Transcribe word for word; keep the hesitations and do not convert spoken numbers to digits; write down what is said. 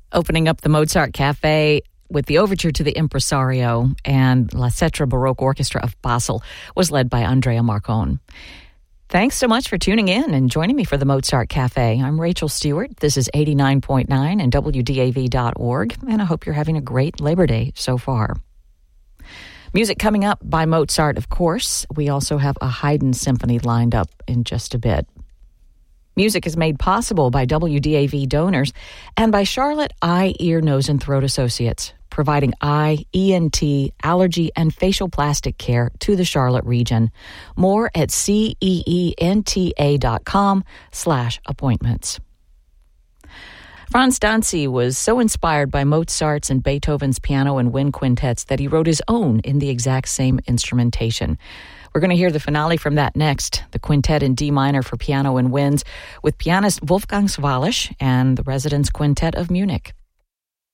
Opening up the Mozart Cafe with the overture to the Impresario, and La Cetra Baroque Orchestra of Basel was led by Andrea Marcon. Thanks so much for tuning in and joining me for the Mozart Cafe. I'm Rachel Stewart. This is eighty-nine point nine and W D A V dot org, and I hope you're having a great Labor Day so far. Music coming up by Mozart, of course. We also have a Haydn symphony lined up in just a bit. Music is made possible by W D A V donors and by Charlotte Eye, Ear, Nose, and Throat Associates, providing eye, E N T, allergy, and facial plastic care to the Charlotte region. More at ceenta.com slash appointments. Franz Danzi was so inspired by Mozart's and Beethoven's piano and wind quintets that he wrote his own in the exact same instrumentation. We're going to hear the finale from that next, the quintet in D minor for piano and winds, with pianist Wolfgang Sawallisch and the Residence Quintet of Munich.